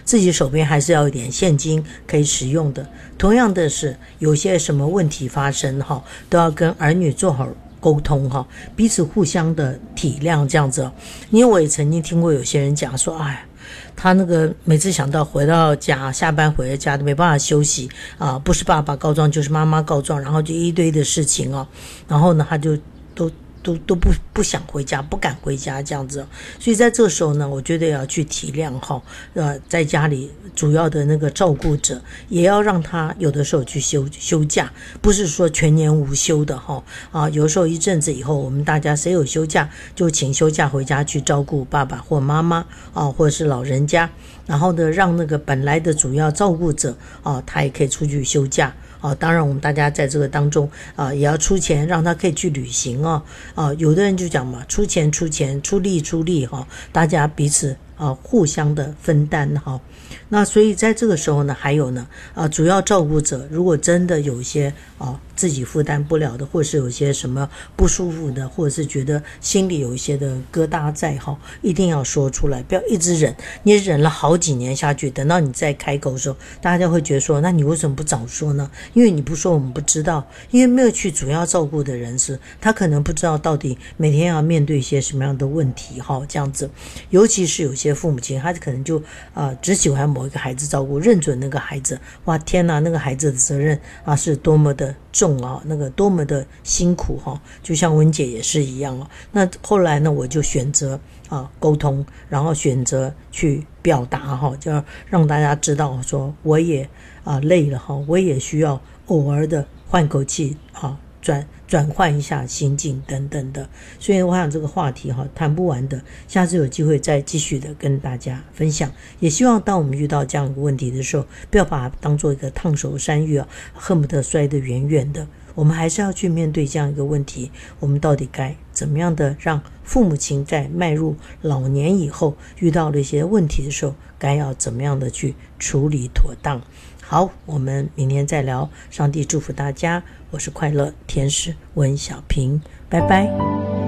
自己手边还是要有点现金可以使用的。同样的是，有些什么问题发生都要跟儿女做好沟通彼此互相的体谅这样子。因为我也曾经听过有些人讲说，哎，他那个每次想到回到家，下班回到家都没办法休息不是爸爸告状就是妈妈告状，然后就一堆的事情然后呢他就都不想回家，不敢回家这样子。所以在这个时候呢，我觉得要去体谅在家里主要的那个照顾者，也要让他有的时候去休假，不是说全年无休的有的时候一阵子以后，我们大家谁有休假就请休假回家去照顾爸爸或妈妈或者是老人家，然后呢让那个本来的主要照顾者他也可以出去休假。当然我们大家在这个当中也要出钱让他可以去旅行有的人就讲嘛，出钱出力大家彼此互相的分担那所以在这个时候呢，还有呢主要照顾者如果真的有一些自己负担不了的，或是有些什么不舒服的，或者是觉得心里有一些的疙瘩在一定要说出来，不要一直忍。你忍了好几年下去，等到你再开口的时候，大家会觉得说，那你为什么不早说呢？因为你不说我们不知道，因为没有去主要照顾的人是他可能不知道到底每天要面对一些什么样的问题这样子。尤其是有些父母亲他可能就只喜欢某一个孩子照顾，认准那个孩子，哇天哪，那个孩子的责任是多么的重那个多么的辛苦就像温姐也是一样那后来呢，我就选择沟通，然后选择去表达就要让大家知道说我也累了我也需要偶尔的换口气转换一下心境等等的。所以我想这个话题谈不完的，下次有机会再继续的跟大家分享。也希望当我们遇到这样一个问题的时候，不要把它当做一个烫手山芋恨不得摔得远远的。我们还是要去面对这样一个问题，我们到底该怎么样的让父母亲在迈入老年以后遇到了一些问题的时候，该要怎么样的去处理妥当。好，我们明天再聊。上帝祝福大家，我是快乐天使温小平，拜拜。